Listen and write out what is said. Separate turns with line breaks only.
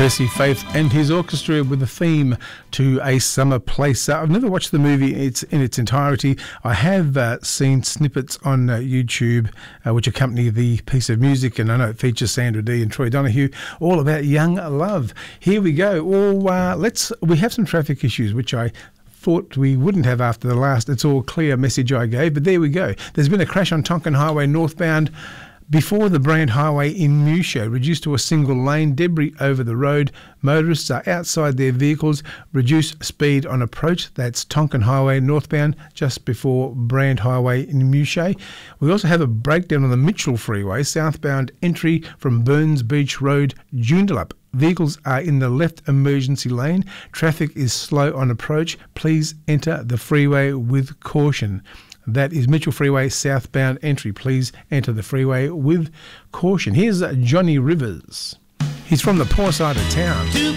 Percy Faith and his orchestra with the theme to A Summer Place. I've never watched the movie in its entirety. I have seen snippets on YouTube which accompany the piece of music, and I know it features Sandra Dee and Troy Donahue, all about young love. Here we go. We have some traffic issues, which I thought we wouldn't have after the last "It's All Clear" message I gave, but there we go. There's been a crash on Tonkin Highway northbound before the Brand Highway in Musho, reduced to a single lane, debris over the road. Motorists are outside their vehicles. Reduce speed on approach. That's Tonkin Highway northbound, just before Brand Highway in Musho. We also have a breakdown on the Mitchell Freeway, southbound entry from Burns Beach Road, Joondalup. Vehicles are in the left emergency lane. Traffic is slow on approach. Please enter the freeway with caution. That is Mitchell Freeway southbound entry. Please enter the freeway with caution. Here's Johnny Rivers. He's from the poor side of town.